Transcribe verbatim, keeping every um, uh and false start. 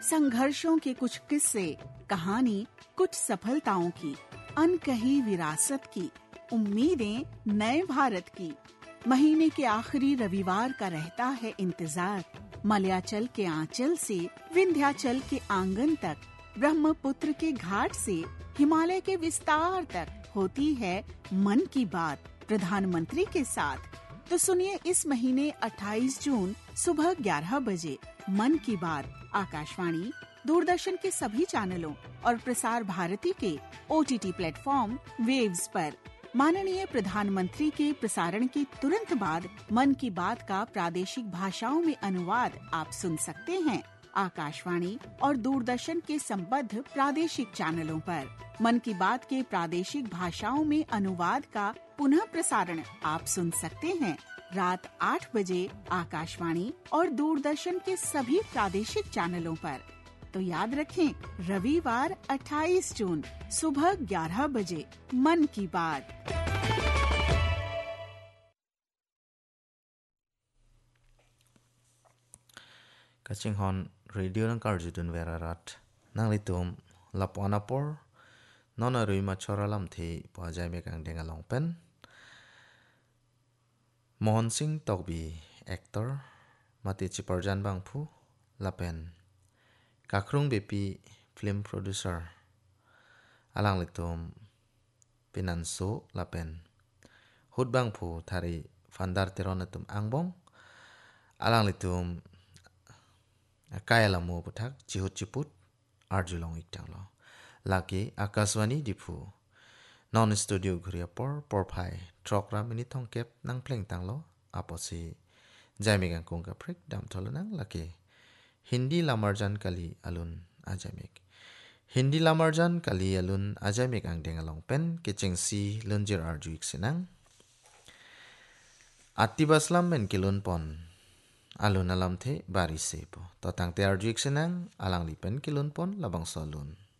संघर्षों के कुछ किस्से, कहानी, कुछ सफलताओं की, अनकही विरासत की, उम्मीदें नए भारत की। महीने के आखिरी रविवार का रहता है इंतजार। मलयाचल के आंचल से विंध्याचल के आंगन तक, ब्रह्मपुत्र के घाट से हिमालय के विस्तार तक होती है मन की बात प्रधानमंत्री के साथ। तो सुनिए इस महीने अट्ठाईस जून सुबह ग्यारह बजे मन की बात आकाशवाणी, दूरदर्शन के सभी चैनलों और प्रसार भारती के ओटीटी प्लेटफॉर्म वेव्स पर। माननीय प्रधानमंत्री के प्रसारण के तुरंत बाद मन की बात का प्रादेशिक भाषाओं में अनुवाद आप सुन सकते हैं आकाशवाणी और दूरदर्शन के संबद्ध प्रादेशिक चैनलों पर। मन की बात के प्रादेशिक भाषाओं में अनुवाद का पुनः प्रसारण आप सुन सकते हैं रात आठ बजे आकाशवाणी और दूरदर्शन के सभी प्रादेशिक चैनलों पर। तो याद रखें, रविवार अट्ठाईस जून सुबह ग्यारह बजे मन की बात। Kaching hon radio ng karjudun verarat nang litum laponapor nona rui machoralam thi pajai mekang dengalong pen Mohan Singh Tokbi actor mati chiparjan bangphu lapen kakrung bepi film producer alang litum pinanso lapen hut bangphu thari fandar teronatum angbong alang litum kaya lamu puthak chihut chiput arjulong iktanglo laki akaswani dipu non studio guriapor porphai trokra mini thongkep nang pleng tanglo aposi jaimegang kongka prik dam tholonang laki hindi lamarjan kali alun ajamik hindi lamarjan kali alun ajamik ang dengalong pen kechengsi lunjir arjuik sinang atibaslam men kilun pon alun alam the bari sepo totang te arjuik sinang alang lipen kilun pon labang solun